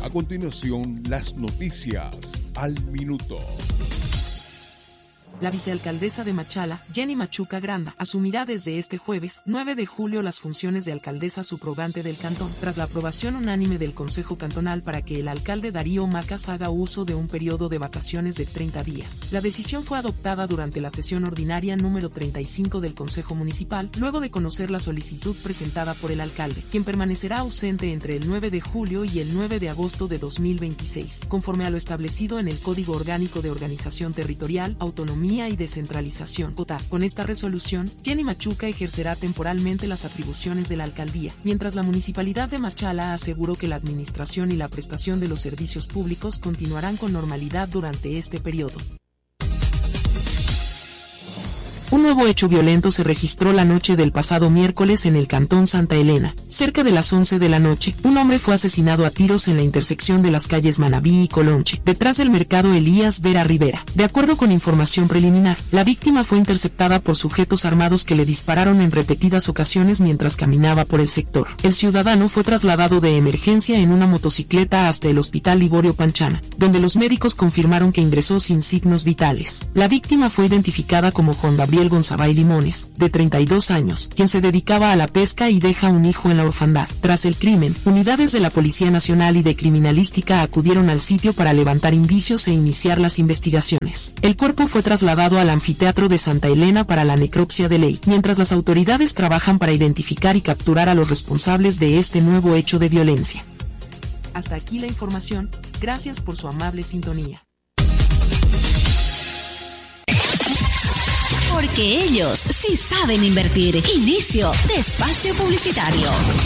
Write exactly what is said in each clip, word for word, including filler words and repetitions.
A continuación, las noticias al minuto. La vicealcaldesa de Machala, Jenny Machuca Granda, asumirá desde este jueves, nueve de julio, las funciones de alcaldesa subrogante del cantón, tras la aprobación unánime del Consejo Cantonal para que el alcalde Darío Macas haga uso de un periodo de vacaciones de treinta días. La decisión fue adoptada durante la sesión ordinaria número treinta y cinco del Consejo Municipal, luego de conocer la solicitud presentada por el alcalde, quien permanecerá ausente entre el nueve de julio y el nueve de agosto de dos mil veintiséis, conforme a lo establecido en el Código Orgánico de Organización Territorial, Autonomía y Descentralización. Con esta resolución, Jenny Machuca ejercerá temporalmente las atribuciones de la alcaldía, mientras la Municipalidad de Machala aseguró que la administración y la prestación de los servicios públicos continuarán con normalidad durante este periodo. Un nuevo hecho violento se registró la noche del pasado miércoles en el cantón Santa Elena. Cerca de las once de la noche, un hombre fue asesinado a tiros en la intersección de las calles Manabí y Colonche, detrás del mercado Elías Vera Rivera. De acuerdo con información preliminar, la víctima fue interceptada por sujetos armados que le dispararon en repetidas ocasiones mientras caminaba por el sector. El ciudadano fue trasladado de emergencia en una motocicleta hasta el Hospital Liborio Panchana, donde los médicos confirmaron que ingresó sin signos vitales. La víctima fue identificada como Juan Gabriel Gonzabay Limones, de treinta y dos años, quien se dedicaba a la pesca y deja un hijo en la orfandad. Tras el crimen, unidades de la Policía Nacional y de Criminalística acudieron al sitio para levantar indicios e iniciar las investigaciones. El cuerpo fue trasladado al anfiteatro de Santa Elena para la necropsia de ley, mientras las autoridades trabajan para identificar y capturar a los responsables de este nuevo hecho de violencia. Hasta aquí la información, gracias por su amable sintonía. Porque ellos sí saben invertir. Inicio de espacio publicitario.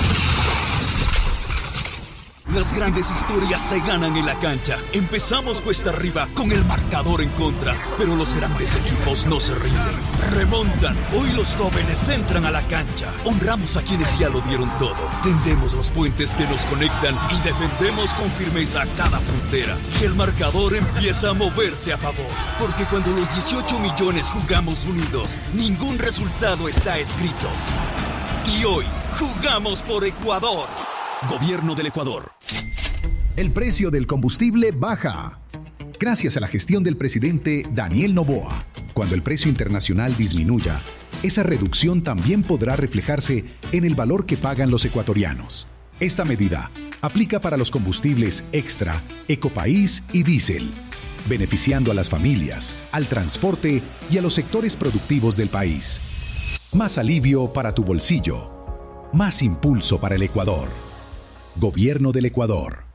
Las grandes historias se ganan en la cancha. Empezamos cuesta arriba con el marcador en contra, pero los grandes equipos no se rinden. Remontan. Hoy los jóvenes entran a la cancha. Honramos a quienes ya lo dieron todo. Tendemos los puentes que nos conectan y defendemos con firmeza cada frontera. Y el marcador empieza a moverse a favor. Porque cuando los dieciocho millones jugamos unidos, ningún resultado está escrito. Y hoy jugamos por Ecuador. Gobierno del Ecuador. El precio del combustible baja. Gracias a la gestión del presidente Daniel Noboa. Cuando el precio internacional disminuya, esa reducción también podrá reflejarse en el valor que pagan los ecuatorianos. Esta medida aplica para los combustibles extra, Ecopaís y diésel, beneficiando a las familias, al transporte y a los sectores productivos del país. Más alivio para tu bolsillo. Más impulso para el Ecuador. Gobierno del Ecuador.